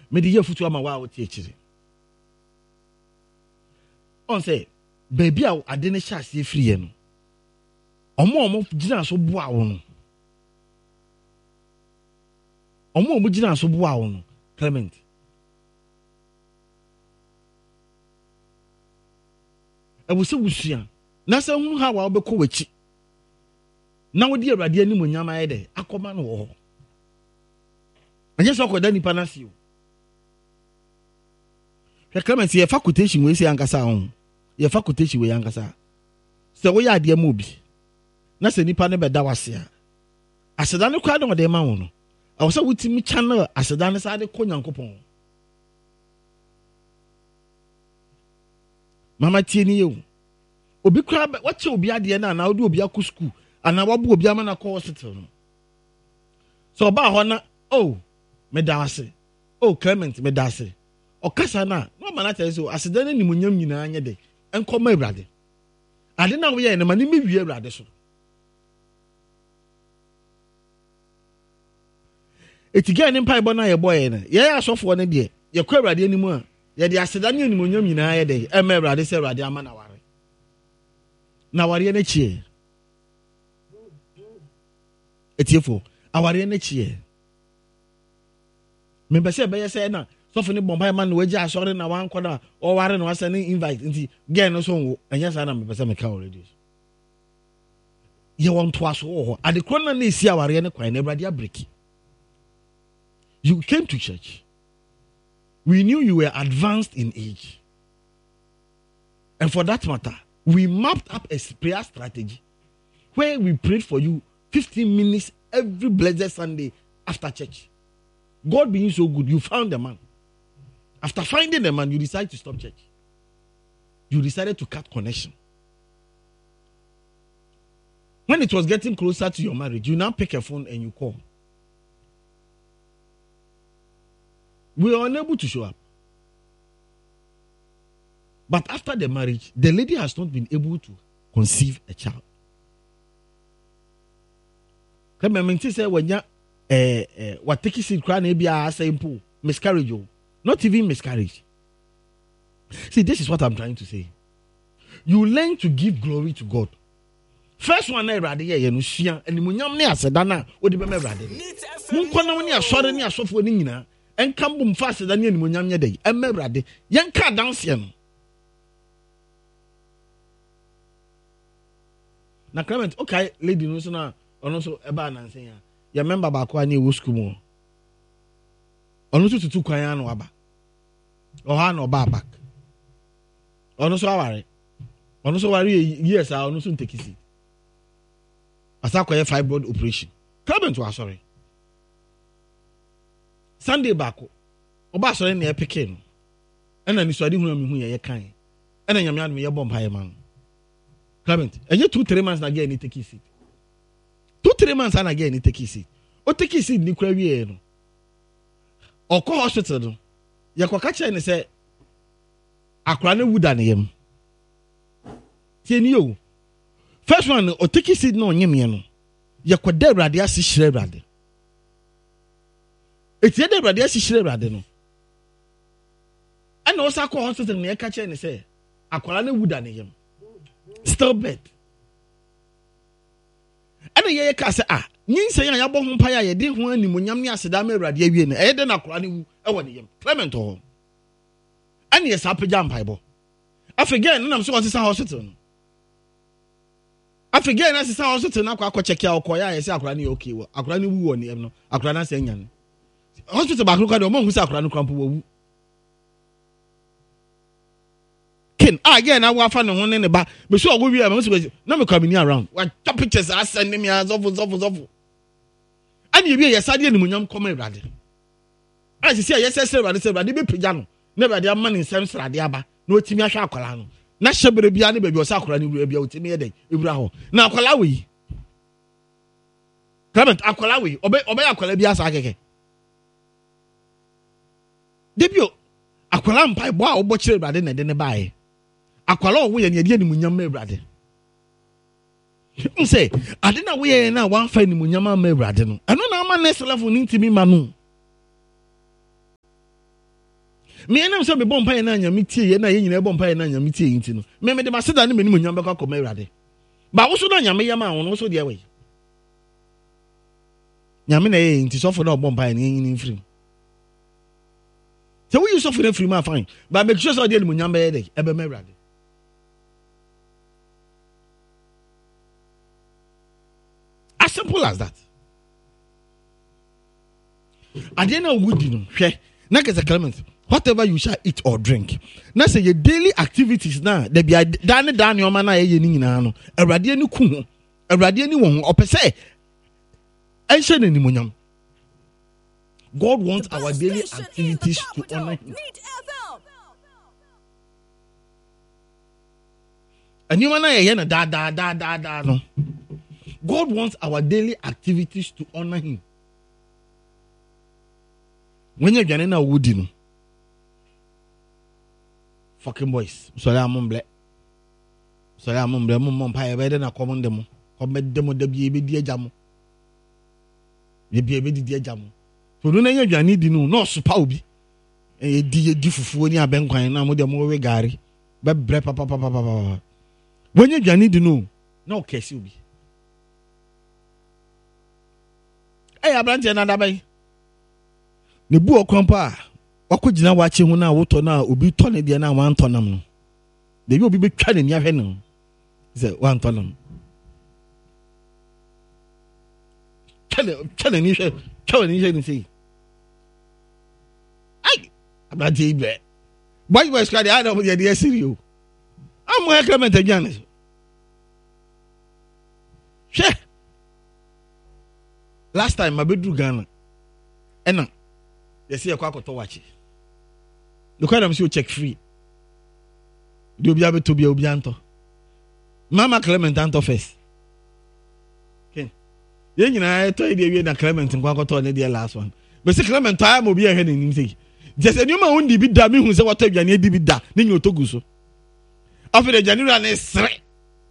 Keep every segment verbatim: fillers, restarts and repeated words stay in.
me de yefutu ama wa wote akire on say baby a ade ne hya ase free no omo omo gina so boa wo no omo omo gina so boa wo no Clement abuse wusua na se hu ha wa obekọ wachi na wodi awrade ani monyam aye de akoma no wo anye so akoda nipa na si o hwe Clement ye facultation we si ankasa ho ye facultation we ankasa se wo ya ade ma obi na se nipa ne beda wase a aseda ne kwa de ode ma wo no awo se wutimi channel aseda ne sa de konyankopon mama tie ni ye obi kra wache obi ade na na odi obi akọ school ana wabu obi ama na call hospital no so ba ho na oh me da wase oh Clement me da wase okasa na no ma na tell so aseda na nimunyam nyina anye de enkoma awrade ade na wo ye na ma ni me wie awrade so etiga ni mpa ibo na ye boy na ye asofo ne de ye kwa awrade animu a ye de aseda na nimunyam nyina anye de e ma awrade se awrade ama na ware na ware na chie etiefo aware na chie me be se be ye se na sofo ni bomba man we ja asore na wan koda o ware no asa ni invite nti gen no so wo enya sa na me be se me ka already ye won to aso ho ade krona na esi aware ne kwan na brade abreki. You came to church, we knew you were advanced in age, and for that matter we mapped up a prayer strategy where we prayed for you fifteen minutes every blessed Sunday after church. God being so good, you found the man. After finding the man, you decided to stop church. You decided to cut connection. When it was getting closer to your marriage, you now pick a phone and you call. We were unable to show up. But after the marriage, the lady has not been able to conceive a child. Remember, say when you eh eh what take it crown e bia simple miscarriage, not even miscarriage. See, this is what I'm trying to say. You learn to give glory to God. First one na rade ye no sua animunyam ne aseda na odi be me rade. Mun kona woni asore ne asofo ni nyina enkam bum fa aseda ne animunyam ye dey e me rade yen ka dance ye no. Na Clement okay lady no so na ono so e ba nansen ya ya member ba ko ani wo school mo ono so tutu kwan ya no aba o ha no ba back ono so aware ono so ware years a ono so ntekisi asa kwa fibroid operation Clement was sorry Sunday back oba sorry na e pick no ena ni so ade hu me hu ye kan ena nyame adu me ye bomb high man Clement enye two three months na get any take seat two three months na get any take seat o take seat ni kwa wie no okọ hospital no ye kwa ka che ni say akra na wuda na yem tie ni yo first one o take seat no nyem ye no ye kwa da awrade ase hire awrade etie da awrade ase hire awrade no ana o sa kwa hospital na ye ka che ni say akra na wuda na yem still bed. And the year cast ah, nin say ya bo ho mpa ya de ho animunyam ne aseda ma awrade awie ne e de na akora ne wu e woni yem Clement ho. And yes apagya mpa bo. Afagain na nam so won hospital no. Afagain na sisa hospital na akwa check ya okoya ya say akora ne okay wo. Akora ne wu woni em no. Akora na say nya no. Hospital ba akora de o mo hu say akora ne krampo wu. Ken again I wa fa ne ho ne ne ba be so ogo wi am so na me come around wa top pictures I send me as of of of and you be yesade animunyam come awrade I say yes yes awrade say awrade be pija no na awrade am ne nsem srade aba na otimi ahwa akwala no na hyebere bia ne baby o sa akwala ne wura bia otimi yeden ewura ho na akwala we Clement akwala we obe obe akwala bia sa akeke debio akwala mpai bo a obo kire awrade na de ne bae akwala wo ye ne de animunyam ma awrade say ade na wo ye na wan fa animunyam ma awrade no eno na ama next level ni ntimi ma no Me enam say me bɔ mpa na anya metie ye na ye nyina bɔ mpa na anya metie nti no me me de maseda ne menim nyam bɛkɔ akɔma awurade ba wo so na anya me yam a wo so de awai nyame na ye nti sɔfo na ɔbɔ mpa na yin mfiri so we sɔfo na free ma fine but make sure so de ne nyam bɛyɛ de ebe ma awurade as simple as that ade na wudi no hwɛ na kese Clement whatever you shall eat or drink na say your daily activities na there be dan dan nyoma na ye ni nyina no awurade ani ku ho awurade ani wo ho opese enhye na nimonyam. God wants our daily activities to honor him. Anyuma na ye na da da da da da no God wants our daily activities to honor him. When you're getting a woody no fucking boys. So I'm on black. So I'm on black. Mum pie better than a common demo. Come with demo the baby dear jam. The baby dear jam. So don't you need to know no supaubi. A dear diffu when you are banquine now with the more gari. But bread papa papa papa. When you need to know no case you be. Hey, I branch another bay. The book compa. Wakujina wachi hu na woto na obi to ne de na wan tonam no de bi obi betwa ne nia hwe no ze wan tonam kale kale ni hwe kale ni hwe ni sei ai abadi be boy boy squad I don't dey serious am mo Clement adwane hwe last time mabedru Ghana ena yesi ekwa akoto wachi look at them see check free do obi abeto bi obi anto mama Clement anto first ken ye nyina eto e dey we na Clement nkwa akoto ne dey last one but see Clement am obi ehwe ne nim sei just anyuma won di bi da me hu se wato adwane di bi da ne nyi otogu so afi de January na sre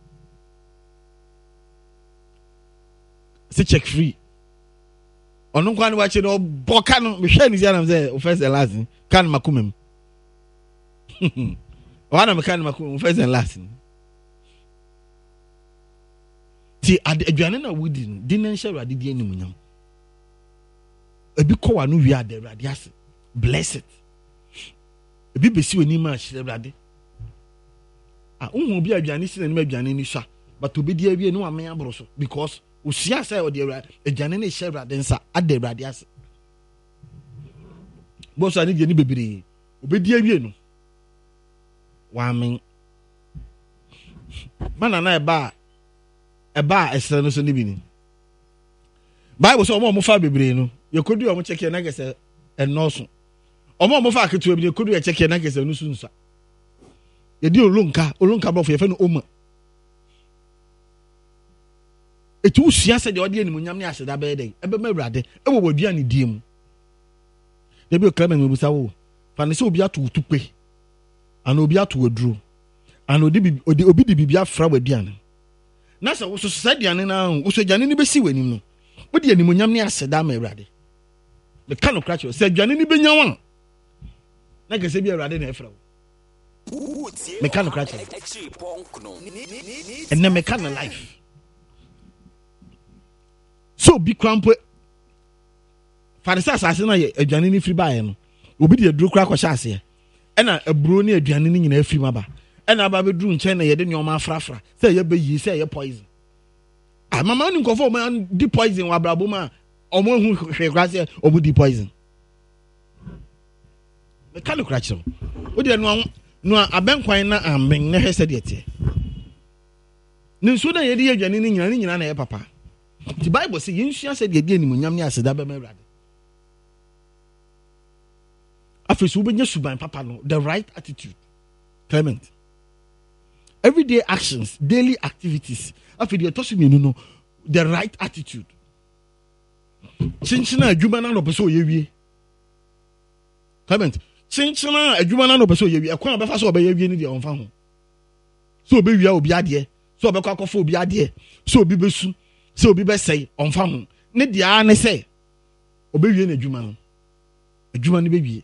see check free onu kwa ni wachi no boka no me hwe ni sia na say first and last kan makumem wana me kan makumem first and last ti adwane na wudi no di na nhye awurade di animunyam ebi ko wa no wi ade awurade ase bless it ebi besi wani ma hye awurade ah unhu obi adwane si na ni adwane ni sha but obi di awie no amen abro so because usia say o de adwane na hye awurade nsa ade awurade ase bo so ani de ni bebiri obedi awie no wa amen mana na eba eba esere no so ni bi ni Bible so omo mo fa bebiri no yekodu omo check na gese enoso omo mo fa aketu bi yekodu ye check na gese no sunsa ye di olunka olunka bro fe fe no oma etu usia se de ode animunyam ne aseda be dey ebe ma awurade e wo wadua ne die mu de bi Clement me busa wo fa ne se obi atu utupe ana obi atu aduro ana odi obi di bibia fra wadua ne na se wo so sadiane na wo so jane ne besi wanim no wo de animunyam ne aseda ma awurade me ka no kracho se jane ne benya wan na gese bi awurade na efra wo me ka no kracho and na me ka no life so bi krampo farisa asase na ye adwane ni free bae no obi de aduro kra kwhya ase e na aburo ni adwane ni nyina free maba e na aba beduru nchen na ye de nyoma afrafra say ye bayi say ye poison ah mama ni nkofo ma di poison wa brabo ma omo hu hwe kra say obu di poison me ka no kra chiro o de no no abenkwan na amben na hwese de tie ni nso na ye de adwane ni nyina ni nyina na ye papa. The Bible says, "You shall say the again in Munyam Nia Sedaba Merad." After Subanya Suban Papa, no, the right attitude, Clement. Everyday actions, daily activities. After the tossing you know, the right attitude. Chinchina, Jumana no Peso Yevi. Clement, Chinchina, Jumana no Peso Yevi. A corner of us obey Yevi in the on farm. So baby, I will be adhere. So be cockafo be adhere. So be besu. So obi be say on fa ho ne dia ne say obewie na adwuma no adwuma no bewie